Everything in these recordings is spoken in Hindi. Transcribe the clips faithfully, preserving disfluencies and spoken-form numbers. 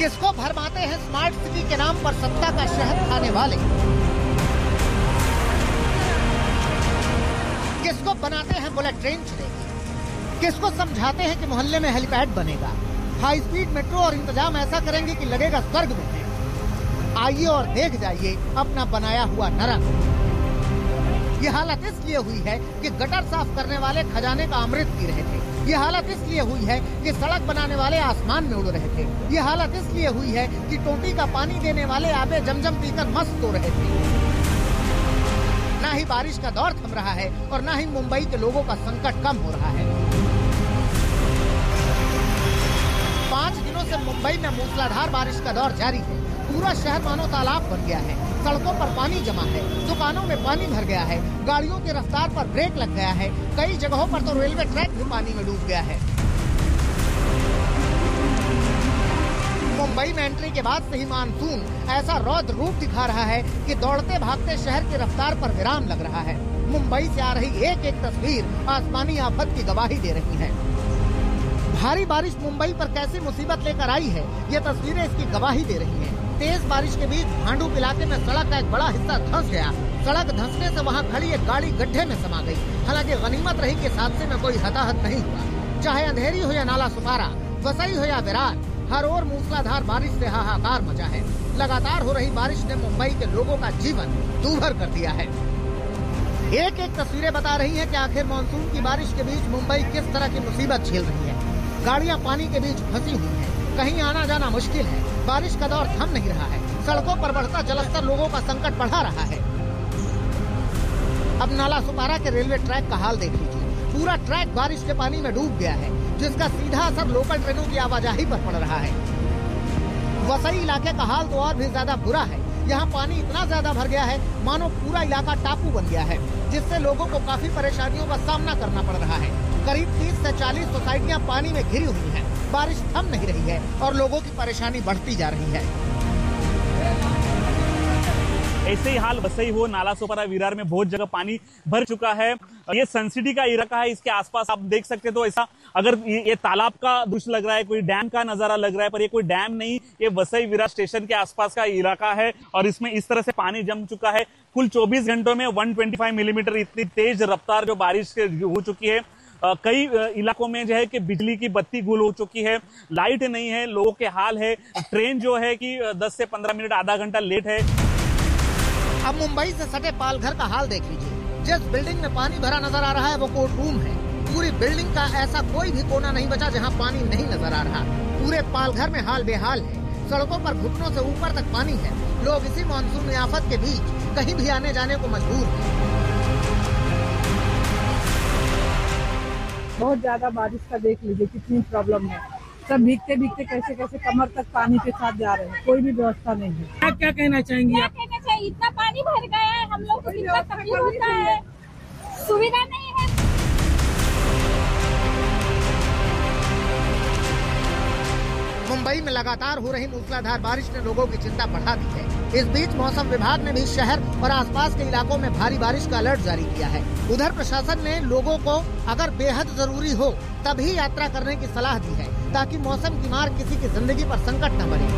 किसको भरमाते हैं स्मार्ट सिटी के नाम पर सत्ता का शहद खाने वाले, किसको बनाते हैं बुलेट ट्रेन चलेगी, किसको समझाते हैं कि मोहल्ले में हेलीपैड बनेगा, हाई स्पीड मेट्रो और इंतजाम ऐसा करेंगे कि लगेगा स्वर्ग में है। आइए और देख जाइए अपना बनाया हुआ नरक। ये हालत इसलिए हुई है कि गटर साफ करने वाले खजाने का अमृत पी रहे थे। ये हालत इसलिए हुई है कि सड़क बनाने वाले आसमान में उड़ रहे थे। ये हालत इसलिए हुई है कि टोटी का पानी देने वाले आबे जमजम पीकर मस्त हो रहे थे। ना ही बारिश का दौर थम रहा है और ना ही मुंबई के लोगों का संकट कम हो रहा है। पाँच दिनों से मुंबई में मूसलाधार बारिश का दौर जारी है। पूरा शहर मानो तालाब बन गया है। सड़कों पर पानी जमा है, दुकानों में पानी भर गया है, गाड़ियों की रफ्तार पर ब्रेक लग गया है। कई जगहों पर तो रेलवे ट्रैक भी पानी में डूब गया है। मुंबई में एंट्री के बाद से ही मानसून ऐसा रौद्र रूप दिखा रहा है कि दौड़ते भागते शहर की रफ्तार पर विराम लग रहा है। मुंबई से आ रही एक एक तस्वीर आसमानी आफत की गवाही दे रही है। भारी बारिश मुंबई पर कैसी मुसीबत लेकर आई है, ये तस्वीरें इसकी गवाही दे रही हैं। तेज बारिश के बीच भांडुप इलाके में सड़क का एक बड़ा हिस्सा धंस गया। सड़क धंसने से वहां खड़ी एक गाड़ी गड्ढे में समा गई। हालांकि गनीमत रही कि इस हादसे में कोई हताहत नहीं हुआ। चाहे अंधेरी हो या नाला सुपारा, वसई हो या विरार, हर ओर मूसलाधार बारिश से हाहाकार मचा है। लगातार हो रही बारिश ने मुंबई के लोगों का जीवन दूभर कर दिया है। एक एक तस्वीरें बता रही है कि आखिर मानसून की बारिश के बीच मुंबई किस तरह की मुसीबत झेल रही है। गाड़ियां पानी के बीच फंसी हुई हैं, कहीं आना जाना मुश्किल है। बारिश का दौर थम नहीं रहा है। सड़कों पर बढ़ता जलस्तर लोगों का संकट बढ़ा रहा है। अब नाला सुपारा के रेलवे ट्रैक का हाल देख लीजिए। पूरा ट्रैक बारिश के पानी में डूब गया है, जिसका सीधा असर लोकल ट्रेनों की आवाजाही पर पड़ रहा है। वसई इलाके का हाल तो और भी ज्यादा बुरा है। यहाँ पानी इतना ज्यादा भर गया है मानो पूरा इलाका टापू बन गया है, जिससे लोगों को काफी परेशानियों का सामना करना पड़ रहा है। करीब तीस से चालीस सोसाइटियाँ पानी में घिरी हुई हैं। बारिश थम नहीं रही है और लोगों की परेशानी बढ़ती जा रही है। ऐसे ही हाल वसई हो, नाला सोपारा, विरार में बहुत जगह पानी भर चुका है। ये सन सिटी का इलाका है। इसके आसपास आप देख सकते तो ऐसा अगर ये, ये तालाब का दृश्य लग रहा है, कोई डैम का नजारा लग रहा है, पर ये कोई डैम नहीं, ये वसई विरार स्टेशन के आसपास का इलाका है और इसमें इस तरह से पानी जम चुका है। कुल चौबीस घंटों में एक सौ पच्चीस मिलीमीटर इतनी तेज रफ्तार जो बारिश हो चुकी है। कई इलाकों में जो है कि बिजली की बत्ती गुल हो चुकी है, लाइट नहीं है, लोगों के हाल है। ट्रेन जो है कि दस से पंद्रह मिनट आधा घंटा लेट है। अब मुंबई से सटे पालघर का हाल देख लीजिए। जिस बिल्डिंग में पानी भरा नजर आ रहा है वो कोर्ट रूम है। पूरी बिल्डिंग का ऐसा कोई भी कोना नहीं बचा जहां पानी नहीं नजर आ रहा। पूरे पालघर में हाल बेहाल है। सड़कों पर घुटनों से ऊपर तक पानी है। लोग इसी मानसून आफत के बीच कहीं भी आने जाने को मजबूर हैं। बहुत ज्यादा बारिश का देख लीजिए कितनी प्रॉब्लम है। सब भीगते भीगते कैसे कैसे कमर तक पानी के साथ जा रहे हैं। कोई भी व्यवस्था नहीं है। क्या क्या कहना चाहेंगी क्या आप? कहना चाहिए? इतना पानी भर गया है, हम लोग को कितना तकलीफ होता है, सुविधा नहीं है। मुंबई में लगातार हो रही मूसलाधार बारिश ने लोगों की चिंता बढ़ा दी है। इस बीच मौसम विभाग ने भी शहर और आसपास के इलाकों में भारी बारिश का अलर्ट जारी किया है। उधर प्रशासन ने लोगों को अगर बेहद जरूरी हो तभी यात्रा करने की सलाह दी है, ताकि मौसम की मार किसी की जिंदगी पर संकट न बने।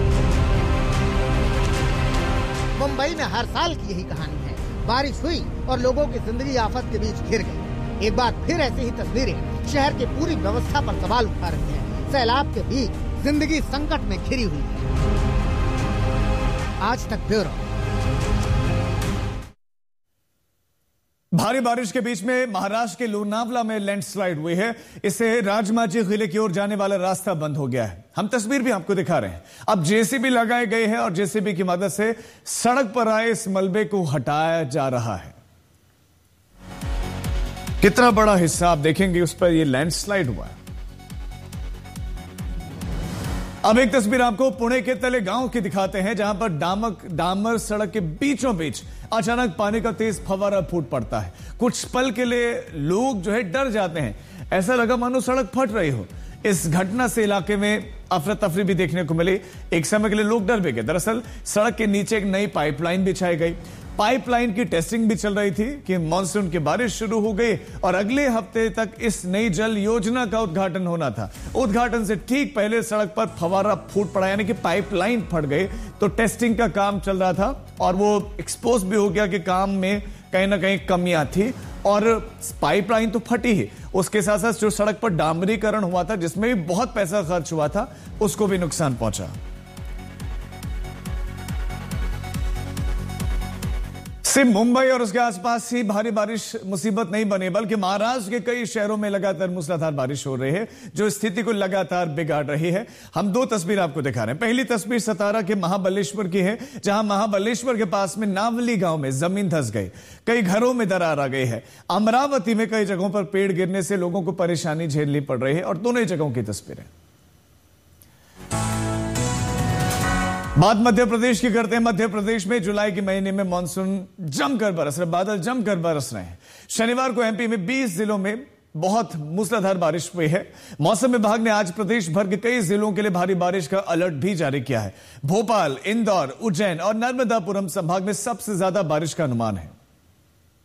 मुंबई में हर साल की यही कहानी है। बारिश हुई और लोगों की जिंदगी आफत के बीच घिर गई। एक बार फिर ऐसी ही तस्वीरें शहर की पूरी व्यवस्था पर सवाल उठा रही हैं। सैलाब के बीच जिंदगी संकट में घिरी हुई है। आज तक ब्यूरो। भारी बारिश के बीच में महाराष्ट्र के लोनावला में लैंडस्लाइड हुई है। इससे राजमाची किले की ओर जाने वाला रास्ता बंद हो गया है। हम तस्वीर भी आपको दिखा रहे हैं। अब जेसीबी लगाए गए हैं और जेसीबी की मदद से सड़क पर आए इस मलबे को हटाया जा रहा है। कितना बड़ा हिस्सा आप देखेंगे उस पर यह लैंडस्लाइड हुआ है। अब एक तस्वीर आपको पुणे के तले गांव की दिखाते हैं, जहां पर डामक डामर सड़क के बीचों बीच अचानक पानी का तेज फव्वारा फूट पड़ता है। कुछ पल के लिए लोग जो है डर जाते हैं। ऐसा लगा मानो सड़क फट रही हो। इस घटना से इलाके में अफरा तफरी भी देखने को मिली। एक समय के लिए लोग डर भी गए। दरअसल सड़क के नीचे एक नई पाइपलाइन बिछाई गई। पाइपलाइन की टेस्टिंग भी चल रही थी कि मानसून की बारिश शुरू हो गई और अगले हफ्ते तक इस नई जल योजना का उद्घाटन होना था। उद्घाटन से ठीक पहले सड़क पर फवारा फूट पड़ा, यानी कि पाइपलाइन फट गई। तो टेस्टिंग का काम चल रहा था और वो एक्सपोज भी हो गया कि काम में कहीं ना कहीं कमियां थी और पाइपलाइन तो फटी ही, उसके साथ साथ जो सड़क पर डामरीकरण हुआ था जिसमें भी बहुत पैसा खर्च हुआ था उसको भी नुकसान पहुंचा। सिर्फ मुंबई और उसके आसपास ही भारी बारिश मुसीबत नहीं बनी, बल्कि महाराष्ट्र के कई शहरों में लगातार मूसलाधार बारिश हो रही है जो स्थिति को लगातार बिगाड़ रही है। हम दो तस्वीर आपको दिखा रहे हैं। पहली तस्वीर सतारा के महाबलेश्वर की है, जहां महाबलेश्वर के पास में नावली गांव में जमीन धंस गई, कई घरों में दरार आ गई है। अमरावती में कई जगहों पर पेड़ गिरने से लोगों को परेशानी झेलनी पड़ रही है और दोनों ही जगहों की तस्वीरें। बात मध्य प्रदेश की करते हैं। मध्य प्रदेश में जुलाई के महीने में मानसून जमकर बरस रहे, बादल जमकर बरस रहे हैं। शनिवार को एमपी में बीस जिलों में बहुत मूसलाधार बारिश हुई है। मौसम विभाग ने आज प्रदेश भर के कई जिलों के लिए भारी बारिश का अलर्ट भी जारी किया है। भोपाल, इंदौर, उज्जैन और नर्मदापुरम संभाग में सबसे ज्यादा बारिश का अनुमान है।